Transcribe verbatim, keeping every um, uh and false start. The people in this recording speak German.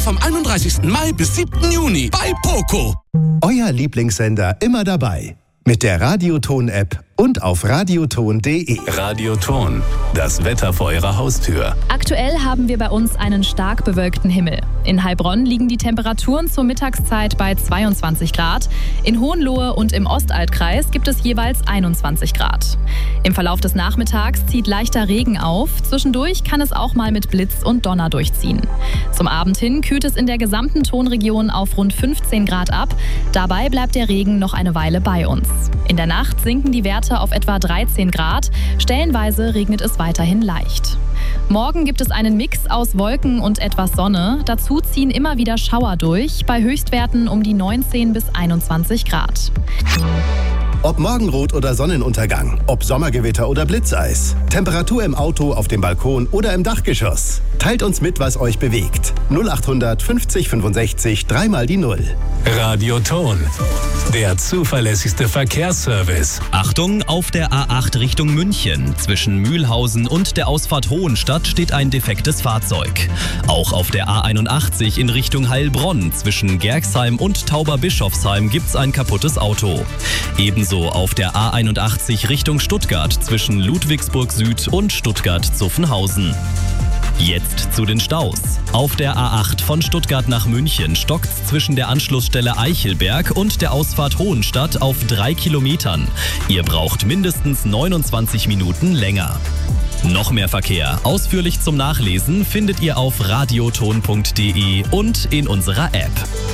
Nur vom einunddreißigsten Mai bis siebten Juni bei Poco. Euer Lieblingssender immer dabei. Mit der Radioton-App und auf radioton punkt de. Radioton, das Wetter vor Ihrer Haustür. Aktuell haben wir bei uns einen stark bewölkten Himmel. In Heilbronn liegen die Temperaturen zur Mittagszeit bei zweiundzwanzig Grad. In Hohenlohe und im Ostaltkreis gibt es jeweils einundzwanzig Grad. Im Verlauf des Nachmittags zieht leichter Regen auf. Zwischendurch kann es auch mal mit Blitz und Donner durchziehen. Zum Abend hin kühlt es in der gesamten Tonregion auf rund fünfzehn Grad ab. Dabei bleibt der Regen noch eine Weile bei uns. In der Nacht sinken die Werte auf etwa dreizehn Grad. Stellenweise regnet es weiterhin leicht. Morgen gibt es einen Mix aus Wolken und etwas Sonne. Dazu ziehen immer wieder Schauer durch, bei Höchstwerten um die neunzehn bis einundzwanzig Grad. Ob Morgenrot oder Sonnenuntergang, ob Sommergewitter oder Blitzeis, Temperatur im Auto, auf dem Balkon oder im Dachgeschoss. Teilt uns mit, was euch bewegt. null achthundert fünfzig fünfundsechzig, dreimal die Null. Radioton, der zuverlässigste Verkehrsservice. Achtung, auf der A acht Richtung München. Zwischen Mühlhausen und der Ausfahrt Hohenstadt steht ein defektes Fahrzeug. Auch auf der A einundachtzig in Richtung Heilbronn. Zwischen Gerxheim und Tauberbischofsheim gibt's ein kaputtes Auto. Ebenso auf der A einundachtzig Richtung Stuttgart zwischen Ludwigsburg Süd und Stuttgart-Zuffenhausen. Jetzt zu den Staus. Auf der A acht von Stuttgart nach München stockt's zwischen der Anschlussstelle Eichelberg und der Ausfahrt Hohenstadt auf drei Kilometern. Ihr braucht mindestens neunundzwanzig Minuten länger. Noch mehr Verkehr, ausführlich zum Nachlesen, findet ihr auf radioton punkt de und in unserer App.